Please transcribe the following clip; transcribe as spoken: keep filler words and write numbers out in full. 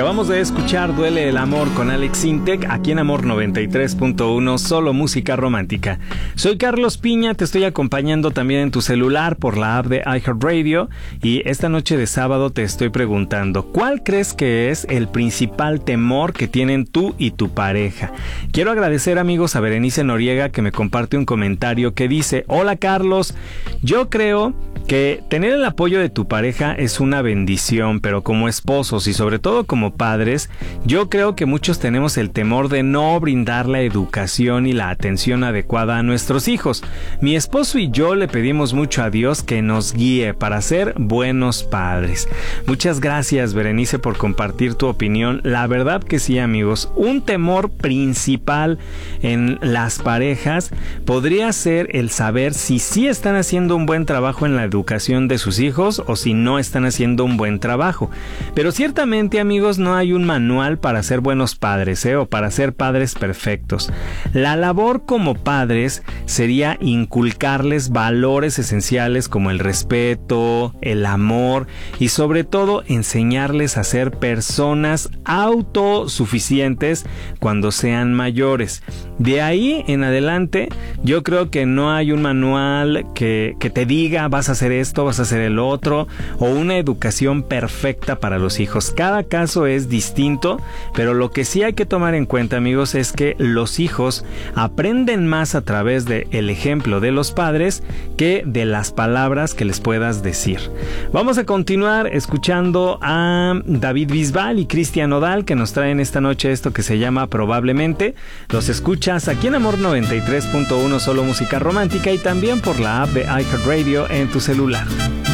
Acabamos de escuchar Duele el Amor con Alex Sintek, aquí en Amor noventa y tres punto uno, solo música romántica. Soy Carlos Piña, te estoy acompañando también en tu celular por la app de iHeartRadio, y esta noche de sábado te estoy preguntando, ¿cuál crees que es el principal temor que tienen tú y tu pareja? Quiero agradecer, amigos, a Berenice Noriega, que me comparte un comentario que dice: hola Carlos, yo creo que tener el apoyo de tu pareja es una bendición, pero como esposos y sobre todo como padres, yo creo que muchos tenemos el temor de no brindar la educación y la atención adecuada a nuestros hijos. Mi esposo y yo le pedimos mucho a Dios que nos guíe para ser buenos padres. Muchas gracias, Berenice, por compartir tu opinión. La verdad que sí, amigos, un temor principal en las parejas podría ser el saber si sí están haciendo un buen trabajo en la educación de sus hijos o si no están haciendo un buen trabajo. Pero ciertamente, amigos, no hay un manual para ser buenos padres, ¿eh? o para ser padres perfectos. La labor como padres sería inculcarles valores esenciales como el respeto, el amor y sobre todo enseñarles a ser personas autosuficientes cuando sean mayores. De ahí en adelante, yo creo que no hay un manual que, que te diga vas a hacer esto, vas a hacer el otro, o una educación perfecta para los hijos. Cada caso es distinto, pero lo que sí hay que tomar en cuenta, amigos, es que los hijos aprenden más a través del ejemplo de los padres que de las palabras que les puedas decir. Vamos a continuar escuchando a David Bisbal y Cristian Nodal, que nos traen esta noche esto que se llama Probablemente. Los escuchas aquí en Amor noventa y tres punto uno, solo música romántica, y también por la app de iHeartRadio en tu celular.